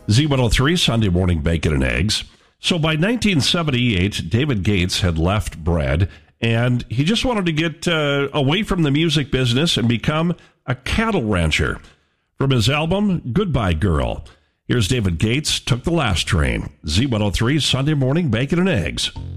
Z103, Sunday Morning Bacon and Eggs. So by 1978, David Gates had left bread, and he just wanted to get away from the music business and become a cattle rancher. From his album, Goodbye Girl, here's David Gates, Took the Last Train. Z103, Sunday Morning Bacon and Eggs.